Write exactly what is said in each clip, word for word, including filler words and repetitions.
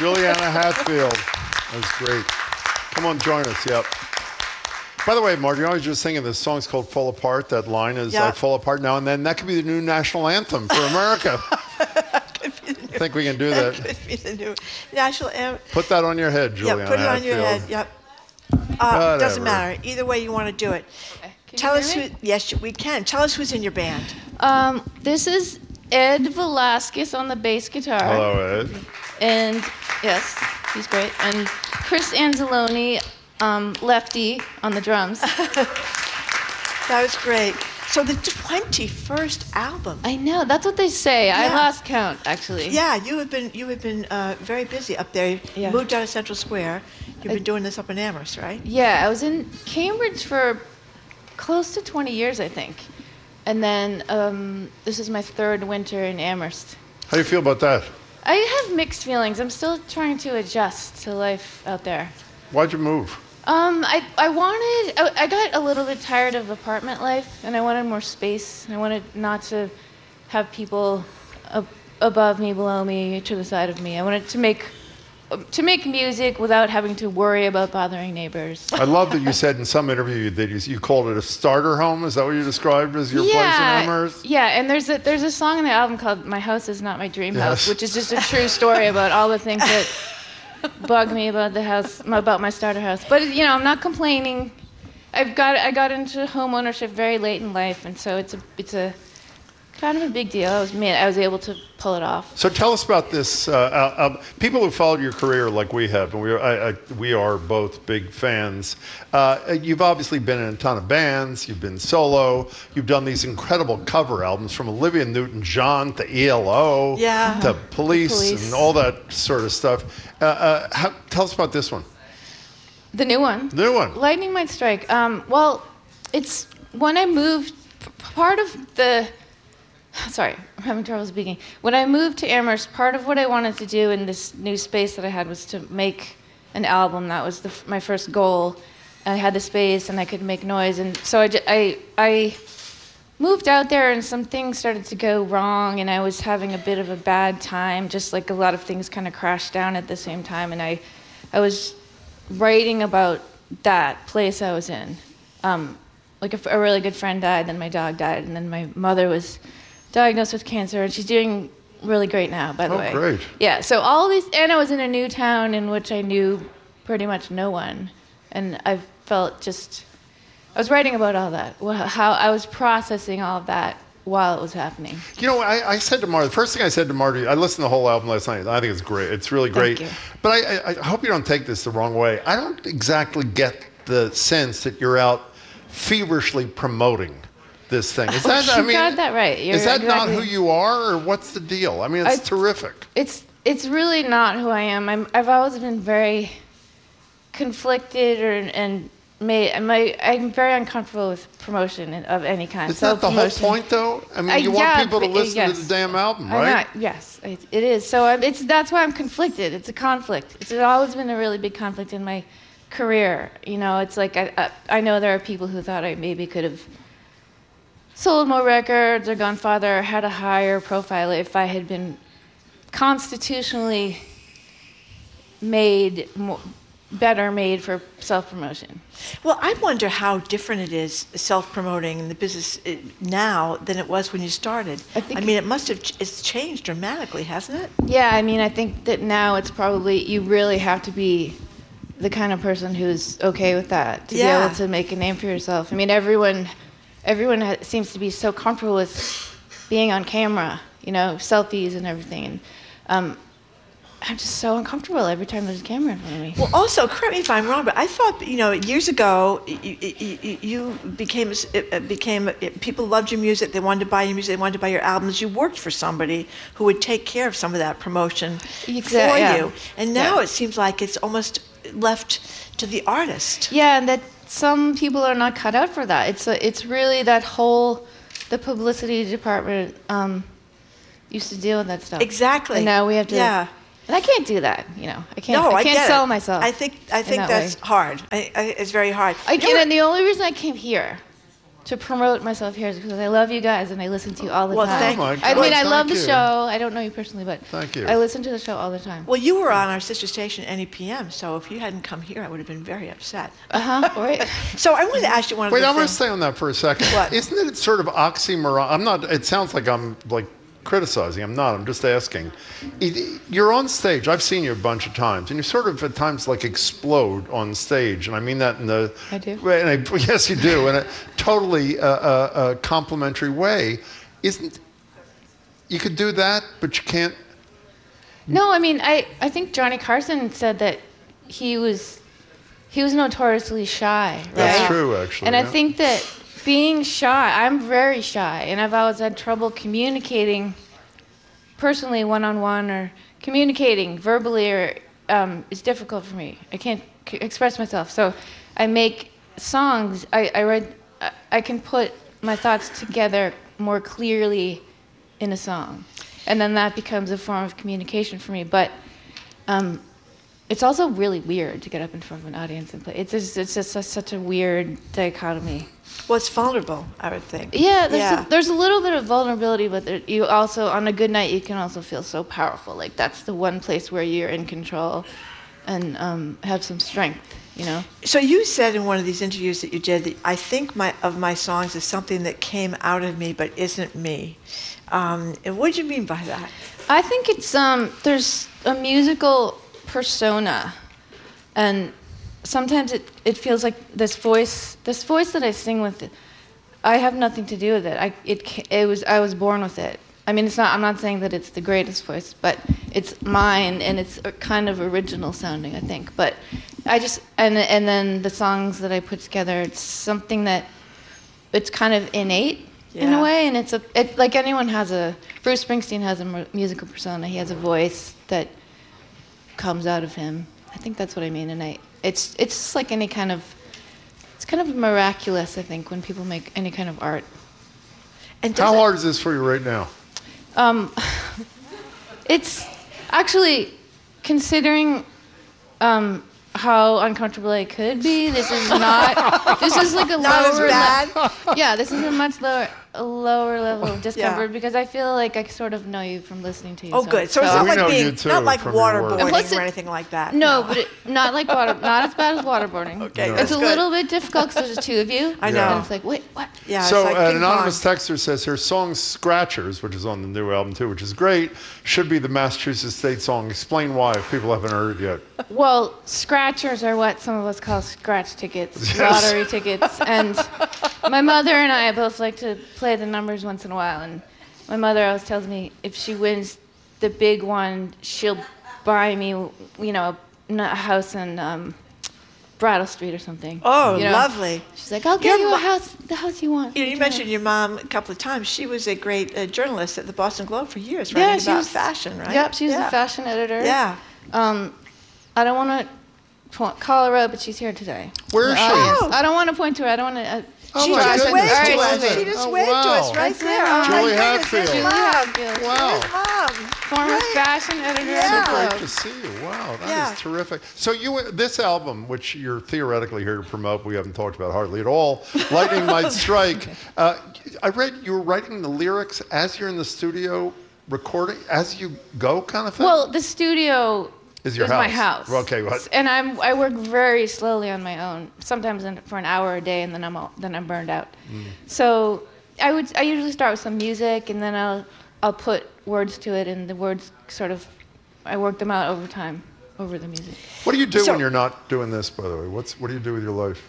Juliana Hatfield. That was great. Come on, join us. Yep. By the way, Marty, I was just thinking this song's called Fall Apart. That line is yeah. I fall apart now and then. That could be the new national anthem for America. I think we can do that. That could be the new national anthem. Put that on your head, Juliana Yeah, put it on Hatfield. your head. Yep. Uh, doesn't matter. Either way you want to do it. Okay. Can Tell you us hear who. me? Yes, we can. Tell us who's in your band. Um, this is Ed Velasquez on the bass guitar. Hello, Ed. And yes, he's great. And Chris Anzalone, um, lefty, on the drums. That was great. So the twenty-first album. I know, that's what they say. I Yeah. lost count, actually. Yeah, you have been you have been uh, very busy up there. You Yeah. moved out of Central Square. You've I- been doing this up in Amherst, right? Yeah, I was in Cambridge for close to twenty years, I think. And then um, this is my third winter in Amherst. How do you feel about that? I have mixed feelings. I'm still trying to adjust to life out there. Why'd you move? Um, I, I wanted, I, I got a little bit tired of apartment life, and I wanted more space. I wanted not to have people ab- above me, below me, to the side of me. I wanted to make, to make music without having to worry about bothering neighbors. I love that you said in some interview that you, you called it a starter home. Is that what you described as your place in Amherst? Yeah, and there's a, there's a song in the album called My House Is Not My Dream Yes. House, which is just a true story about all the things that bug me about the house, about my starter house. But, you know, I'm not complaining. I've got, I got into home ownership very late in life, and so it's a, it's a kind of a big deal. I was, I was able to pull it off. So tell us about this. Uh, uh, uh, people who followed your career like we have, and we are, I, I, we are both big fans. Uh, you've obviously been in a ton of bands. You've been solo. You've done these incredible cover albums from Olivia Newton-John to E L O Yeah. to Police, Police. and all that sort of stuff. Uh, uh, how, tell us about this one. The new one. The new one. Lightning Might Strike. Um, well, it's when I moved, p- part of the, sorry, I'm having trouble speaking. When I moved to Amherst, part of what I wanted to do in this new space that I had was to make an album. That was the, f- my first goal. I had the space and I could make noise. And so I, j- I, I moved out there and some things started to go wrong and I was having a bit of a bad time, just like a lot of things kind of crashed down at the same time. And I, I was writing about that place I was in. Um, like a, f- a really good friend died, then my dog died, and then my mother was diagnosed with cancer, and she's doing really great now, by the Oh, way. great. Yeah, so all these, and I was in a new town in which I knew pretty much no one, and I felt just, I was writing about all that, wh- how I was processing all of that while it was happening. You know, I, I said to Marty, the first thing I said to Marty, I listened to the whole album last night. I think it's great. It's really great. Thank you. But I, I, I hope you don't take this the wrong way. I don't exactly get the sense that you're out feverishly promoting this thing. Is that, Oh, I you mean, got that right. You're is that not exactly- who you are, or what's the deal? I mean, it's I- terrific. It's it's really not who I am. I'm, I've always been very conflicted or, and made, I'm, I'm very uncomfortable with promotion of any kind. Isn't that the whole Self-promotion. point, though? I mean, Uh, you yeah, want people to but, uh, listen to yes. the damn album, I right? know, yes, it, it is. So I'm, it's that's why I'm conflicted. It's a conflict. It's always been a really big conflict in my career. You know, it's like I, I, I know there are people who thought I maybe could have sold more records or gone farther or had a higher profile if I had been constitutionally made more, better made for self-promotion. Well, I wonder how different it is self-promoting in the business uh, now than it was when you started. I think- I mean, it must have ch- it's changed dramatically, hasn't it? Yeah, I mean, I think that now it's probably, you really have to be the kind of person who's okay with that to Yeah. be able to make a name for yourself. I mean, everyone, everyone ha- seems to be so comfortable with being on camera, you know, selfies and everything. And um, I'm just so uncomfortable every time there's a camera in front of me. Well, also, correct me if I'm wrong, but I thought, you know, years ago, you, you, you became, a s- it became, it, people loved your music, they wanted to buy your music, they wanted to buy your albums. You worked for somebody who would take care of some of that promotion Exa- for yeah. you. And now Yeah. it seems like it's almost left to the artist. Yeah, and that some people are not cut out for that. It's a, it's really that whole, the publicity department um, used to deal with that stuff. Exactly. And now we have to. Yeah. And I can't do that, you know. I can't. No, I I can't get sell it. myself. I think I think that that's way. hard. I, I, it's very hard. I You know can, what- and the only reason I came here to promote myself here is because I love you guys and I listen to you all the Well, time. thank Oh my I God, mean, I thank love the you. show. I don't know you personally, but Thank you. I listen to the show all the time. Well, you were on our sister station, N E P M, so if you hadn't come here, I would have been very upset. Uh huh. Right. So I wanted to ask you one of Wait, the I'm going to things. stay on that for a second. What? Isn't it sort of oxymoron? I'm not. It sounds like I'm like criticizing. I'm not. I'm just asking. It- You're on stage. I've seen you a bunch of times, and you sort of at times like explode on stage, and I mean that in the. I do? And I, yes, you do, in a totally uh, uh, uh, complimentary way. Isn't? You could do that, but you can't. No, I mean, I, I think Johnny Carson said that he was he was notoriously shy, right? That's true, actually. And I yeah. think that being shy, I'm very shy, and I've always had trouble communicating personally, one-on-one, or communicating verbally, or um, it's difficult for me. I can't c- express myself. So I make songs. I, I write. I- I can put my thoughts together more clearly in a song, and then that becomes a form of communication for me. But um, it's also really weird to get up in front of an audience and play. It's just, it's just a, such a weird dichotomy. Well, it's vulnerable, I would think. Yeah, there's, Yeah. A, there's a little bit of vulnerability, but there, you also, on a good night, you can also feel so powerful. Like that's the one place where you're in control and um, have some strength, you know? So you said in one of these interviews that you did that I think my of my songs is something that came out of me but isn't me. Um, and what do you mean by that? I think it's, um, there's a musical persona, and sometimes it, it feels like this voice, this voice that I sing with, I have nothing to do with it. I, it, ca- it was, I was born with it. I mean, it's not, I'm not saying that it's the greatest voice, but it's mine, and it's a kind of original sounding, I think. But I just, and, and then the songs that I put together, it's something that, it's kind of innate in Yeah. a way, and it's a, it, like anyone has a, Bruce Springsteen has a mu- musical persona. He has a voice that comes out of him. I think that's what I mean, and I, it's, it's just like any kind of, it's kind of miraculous, I think, when people make any kind of art. And does How it- hard is this for you right now? Um, it's actually, considering um, how uncomfortable I could be, this is not, this is like a Not as lower bad? le- yeah, this is a much lower, a lower level of discomfort, because I feel like I sort of know you from listening to you. Oh, good. So it's We not like know being, you too not like from your work. waterboarding And plus or it- anything like that. No, but it, not like water, not as bad as waterboarding. Okay, No. that's It's a good. little bit difficult because there's two of you. I know. And it's like, wait, what? Yeah, So it's like an ping pong. anonymous texter says her song "Scratchers," which is on the new album too, which is great, should be the Massachusetts State song. Explain why, if people haven't heard it yet. Well, scratchers are what some of us call scratch tickets, Yes. lottery tickets. And my mother and I both like to play the numbers once in a while. And my mother always tells me if she wins the big one, she'll buy me, you know, a, a house in um, Brattle Street or something. Oh, you know? lovely. She's like, I'll get Your you mo- a house, the house you want. You, know, you Yeah. mentioned your mom a couple of times. She was a great uh, journalist at the Boston Globe for years, Yeah, writing she about was- fashion, right? Yep, she was yeah. the fashion editor. Yeah. Um, I don't want to call her out, but she's here today. Where is The she? audience. Oh. I don't want to point to her. I don't want to. Uh, Oh She my just goodness, waved All to right, us. wait. She just Oh, waved to wow. us right That's there. my Oh, mom. my Julie goodness, there's Hatfield. Mom. Julie Hatfield. Wow. There's Mom. Former Great. fashion editor Yeah. of the Great Globe. to see you. Wow, that is Yeah. terrific. So you, this album, which you're theoretically here to promote, we haven't talked about hardly at all. Lightning Might Strike. Uh, I read you were writing the lyrics as you're in the studio recording, as you go, kind of thing. Well, the studio Is your my house. house. Okay, what- And I'm I work very slowly on my own. Sometimes in, for an hour a day, and then I'm all, then I'm burned out. Mm. So I would I usually start with some music, and then I'll I'll put words to it, and the words sort of I work them out over time, over the music. what do you do So- when you're not doing this? By the way, what's what do you do with your life?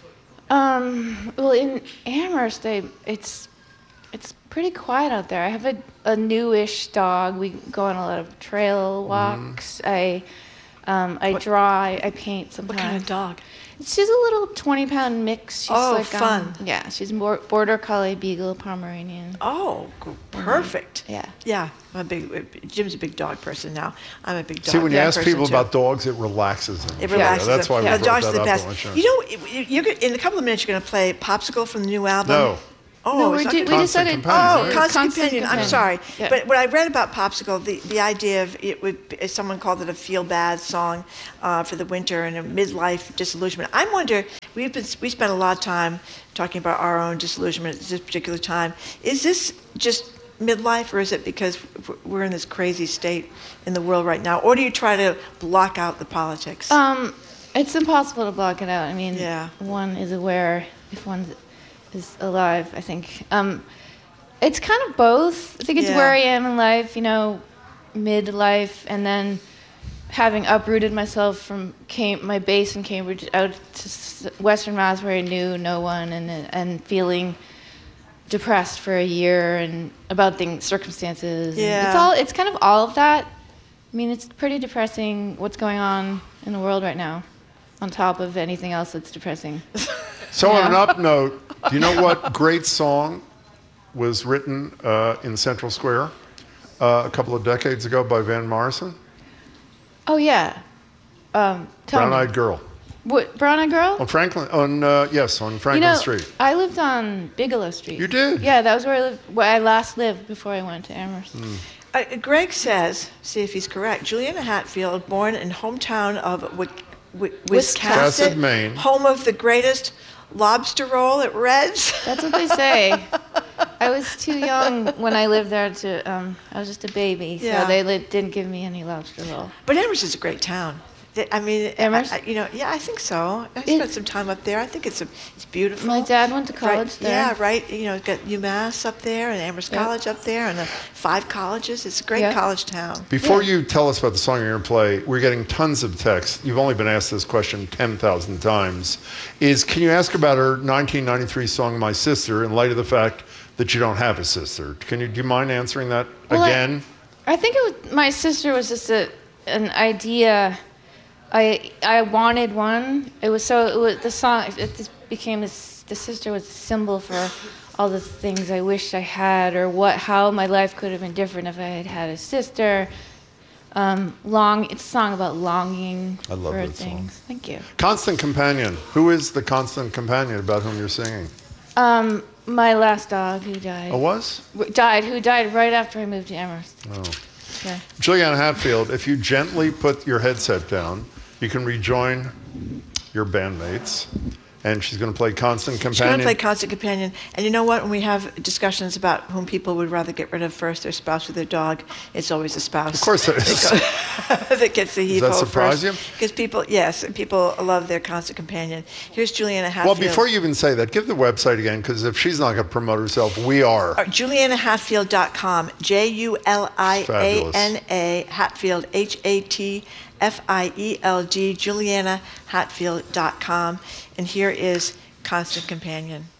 Um, well, in Amherst, I, it's it's pretty quiet out there. I have a, a newish dog. We go on a lot of trail walks. I um, I draw. I, I paint sometimes. What kind of dog? She's a little twenty-pound mix. She's Oh, like, fun. Um, yeah, she's more border collie, beagle, Pomeranian. Oh, g- perfect. Yeah. Yeah. I'm a big. Jim's a big dog person now. I'm a big dog. See, when you dog ask person, people too. about dogs, it relaxes them. It Yeah, relaxes that's them. why we yeah, brought dogs that are the up best. on the show. You know, it- you're gonna, in a couple of minutes, you're going to play "Popsicle" from the new album. No. Oh, no, it's we, not do, we gonna- Constant decided. Companion, Oh, right? Constant, Companion. I'm Companion. sorry, Yeah. but when I read about Popsicle, the, the idea of it would, be- someone called it a feel bad song uh, for the winter and a midlife disillusionment. I wonder we've been we spent a lot of time talking about our own disillusionment at this particular time. Is this just midlife, or is it because we're in this crazy state in the world right now, or do you try to block out the politics? Um, it's impossible to block it out. I mean, Yeah. one is aware if one is alive, I think. Um, it's kind of both. I think it's Yeah. where I am in life, you know, midlife, and then having uprooted myself from Cam- my base in Cambridge out to s- Western Mass where I knew no one, and and feeling depressed for a year and about things, circumstances. and Yeah. It's all. It's kind of all of that. I mean, it's pretty depressing what's going on in the world right now, on top of anything else that's depressing. So on an Yeah. up note, do you know what great song was written uh, in Central Square uh, a couple of decades ago by Van Morrison? Oh yeah. Um, tell Brown me. Eyed Girl. What, Brown Eyed Girl? On Franklin, on uh, yes, on You Franklin know, Street. I lived on Bigelow Street. You did? Yeah, that was where I lived. Where I last lived before I went to Amherst. Hmm. Uh, Greg says, see if he's correct, Juliana Hatfield, born in hometown of Wi- Wi- Wisconsin, Wisconsin, Maine. home of the greatest lobster roll at Red's. That's what they say. I was too young when I lived there to. Um, I was just a baby, Yeah. so they li- didn't give me any lobster roll. But Amherst is a great town. Th- I mean, I, Amherst? I- you know, yeah, I think so. I It- spent some time up there. I think it's a, it's beautiful. My dad went to college right, there. Yeah, right. You know, got UMass up there and Amherst Yep. College up there and the five colleges. It's a great Yep. college town. Before Yeah. you tell us about the song you're going to play, we're getting tons of texts. You've only been asked this question ten thousand times. Is can you ask about her nineteen ninety-three song "My Sister" in light of the fact that you don't have a sister? Can you do you mind answering that Well, I- again? I think it was my sister was just a an idea. I I wanted one. It was so it was the song. It just became this. The sister was a symbol for all the things I wished I had, or what how my life could have been different if I had had a sister. Um, long. It's a song about longing I love for that song. things. Thank you. Constant companion. Who is the constant companion about whom you're singing? Um, my last dog who died. Oh, was? w- Died. Who died right after I moved to Amherst. Oh. Yeah. Juliana Hatfield, if you gently put your headset down, you can rejoin your bandmates. And she's going to play Constant She's going Companion. to play Constant Companion. And you know what? When we have discussions about whom people would rather get rid of first, their spouse or their dog, it's always the spouse. Of course it is. that gets the heave Does that surprise you? Because people, yes, people love their Constant Companion. Here's Juliana Well, Hatfield. before you even say that, give the website again, because if she's not going to promote herself, we are. Uh, Juliana Hatfield dot com, J U L I A N A, Hatfield, H A T F I E L D, Juliana Hatfield dot com. And here is Constant Companion.